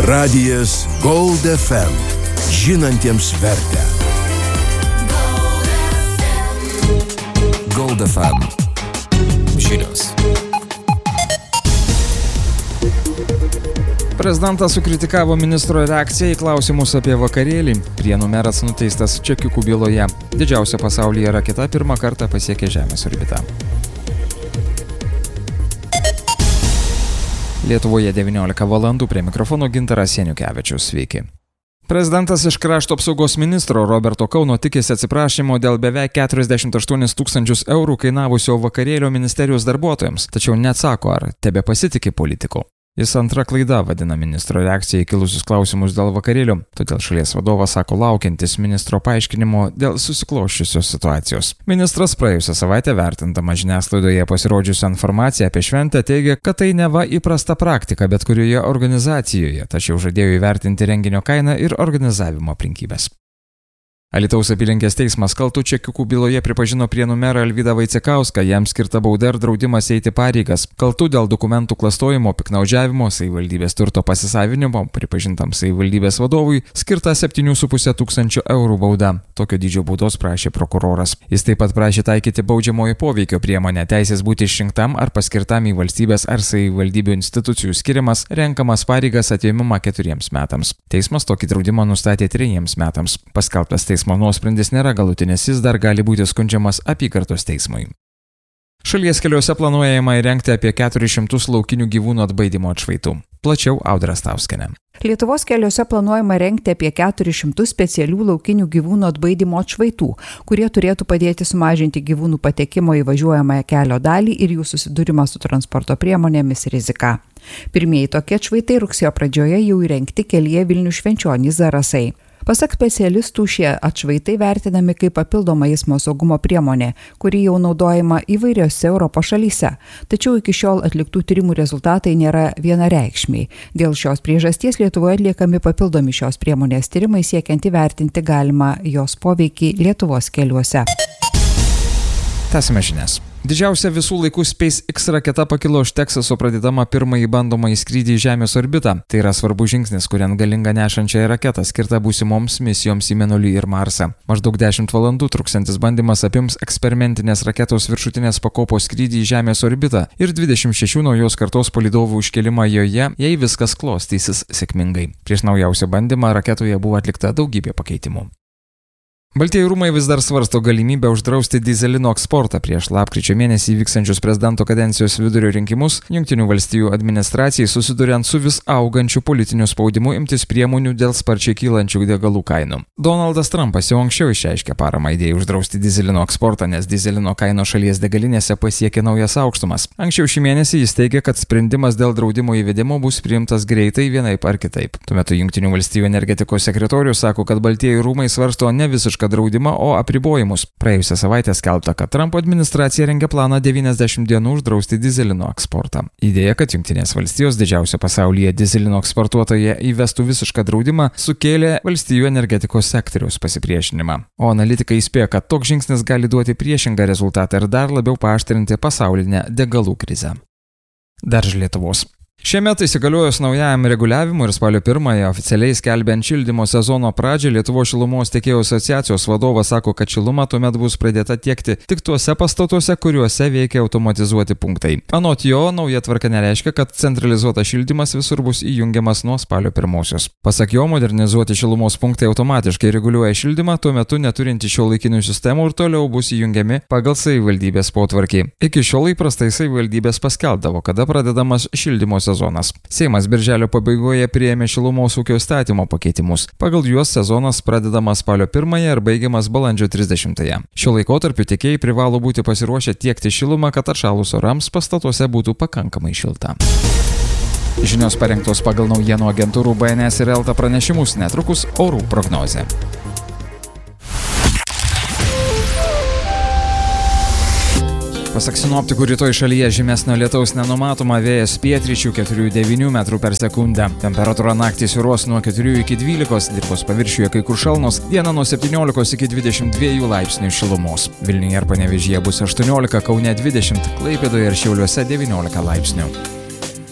Radijas Gold FM. Žinantiems vertę. Gold FM. Žinios. Prezidentas sukritikavo ministro reakciją į klausimus apie vakarėlį. Prienų meras nuteistas čekiukų byloje. Didžiausia pasaulyje raketa pirmą kartą pasiekė Žemės orbitą. Lietuvoje 19 valandų, prie mikrofono Gintaras Janiukevičius. Sveiki. Prezidentas iš krašto apsaugos ministro Roberto Kauno tikisi atsiprašymo dėl beveik 48 000 eurų kainavusio vakarėlio ministerijos darbuotojams, tačiau neatsako, ar tebepasitiki politiku. Jis antra klaida vadina ministro reakciją į kilusius klausimus dėl vakarėlio, todėl šalies vadovas sako laukiantis ministro paaiškinimo dėl susiklosčiusios situacijos. Ministras praėjusią savaitę vertindama žiniasklaidoje pasirodžiusią informaciją apie šventę teigia, kad tai neva įprasta praktika bet kurioje organizacijoje, tačiau žadėjo įvertinti renginio kainą ir organizavimo aplinkybės. Alytaus apylinkės teismas kaltu čekiukų byloje pripažino Prienų merą Alvydą Vaicekauską, jam skirta bauda ir draudimas eiti pareigas. Kaltu dėl dokumentų klastojimo, piktnaudžiavimo, savivaldybės turto pasisavinimo, pripažintam savivaldybės vadovui, skirta 7,5 tūkstančių eurų bauda. Tokio dydžio baudos prašė prokuroras. Jis taip pat prašė taikyti baudžiamojo poveikio priemonę, teisės būti išrinktam ar paskirtam į valstybės ar savivaldybių institucijų skiriamas, renkamas pareigas atėmimą 4 metams. Teismas tokį draudimą nustatė 3 metams. Paskelbtas teismo nuosprendis nėra galutinis, jis dar gali būti skundžiamas apygardos teismui. Šalies keliuose planuojama įrengti apie 400 laukinių gyvūnų atbaidymo atšvaitų. Plačiau Audra Stauskienė. Lietuvos keliuose planuojama rengti apie 400 specialių laukinių gyvūnų atbaidymo atšvaitų, kurie turėtų padėti sumažinti gyvūnų patekimo į važiuojamąją kelio dalį ir jų susidūrimą su transporto priemonėmis riziką. Pirmieji tokie atšvaitai rugsėjo pradžioje jau įrengti kelyje Vilnius-Švenčionys Zarasai. Pasak specialistų, šie atšvaitai vertinami kaip papildoma eismo saugumo priemonė, kuri jau naudojama įvairiose Europos šalyse. Tačiau iki šiol atliktų tyrimų rezultatai nėra vienareikšmiai. Dėl šios priežasties Lietuvoje atliekami papildomi šios priemonės tyrimai siekiant įvertinti galimą jos poveikį Lietuvos keliuose. Tęsime žinias. Didžiausia visų laikų SpaceX raketa pakilo iš Teksaso pradėdama pirmąjį bandomąjį skrydį į Žemės orbitą. Tai yra svarbus žingsnis, kuriant galingą nešančią raketą skirtą būsimoms misijoms į Mėnulį ir Marsą. Maždaug 10 valandų truksiantis bandymas apims eksperimentinės raketos viršutinės pakopos skrydį į Žemės orbitą ir 26 naujos kartos palydovų užkėlimą joje, jei viskas klostysis sėkmingai. Prieš naujausią bandymą raketoje buvo atlikta daugybė pakeitimų. Baltieji rūmai vis dar svarsto galimybę uždrausti dyzelino eksportą prieš lapkričio mėnesį vykstančius prezidento kadencijos vidurio rinkimus. Jungtinių valstijų administracijai susiduriant su vis augančiu politiniu spaudimu imtis priemonių dėl sparčiai kylančių degalų kainų. Donaldas Trumpas jau anksčiau išreiškė paramą idėjai uždrausti dyzelino eksportą, nes dyzelino kainos šalies degalinėse pasiekė naujas aukštumas. Anksčiau šį mėnesį jis teigė, kad sprendimas dėl draudimo įvedimo bus priimtas greitai vienaip ar kitaip. Tuo metu Jungtinių valstijų energetikos sekretorius sako, kad Baltieji rūmai svarsto ne visiškai draudimą, o apribojimus. Praėjusią savaitę skelbta, kad Trumpo administracija rengia planą 90 dienų uždrausti dyzelino eksportą. Idėja, kad Jungtinės valstijos, didžiausia pasaulyje dyzelino eksportuotoja, įvestų visišką draudimą, sukėlė valstijų energetikos sektoriaus pasipriešinimą. O analitikai įspėja, kad toks žingsnis gali duoti priešingą rezultatą ir dar labiau paaštrinti pasaulinę degalų krizę. Dar iš Lietuvos. Šiemet įsigaliojus naujajam reguliavimui ir spalio 1-ąją oficialiai skelbiant šildymo sezono pradžią, Lietuvos šilumos tiekėjų asociacijos vadovas sako, kad šiluma tuomet bus pradėta tiekti tik tuose pastatuose, kuriuose veikia automatizuoti punktai. Anot jo, nauja tvarka nereiškia, kad centralizuotas šildymas visur bus įjungiamas nuo spalio 1-osios. Pasak jo, modernizuoti šilumos punktai automatiškai reguliuoja šildymą, tuo metu neturinti šiuolaikinių sistemų ir toliau bus įjungiami pagal savivaldybės potvarkį. Iki šiol įprastai savivaldybės paskelbdavo, kada pradedamas šildymo sezonas. Seimas birželio pabaigoje priėmė šilumos ūkio įstatymo pakeitimus. Pagal juos sezonas pradedamas spalio 1-ąją ir baigiamas balandžio 30-ąją. Šiuo laikotarpiu tiekėjai privalo būti pasiruošę tiekti šilumą, kad atšalus orams pastatuose būtų pakankamai šilta. Žinios parengtos pagal naujienų agentūrų BNS ir Elta pranešimus, netrukus orų prognozė. Pasak sinoptikų, rytoj šalyje žymesnio lietaus nenumatoma, vėjas pietryčių 4-9 metrų per sekundę. Temperatūra naktį svyruos nuo 4 iki 12, dirvos paviršiuje kai kur šalnos, dieną nuo 17 iki 22 laipsnių šilumos. Vilniuje ir Panevėžyje bus 18, Kaune 20, Klaipėdoje ir Šiauliuose 19 laipsnių.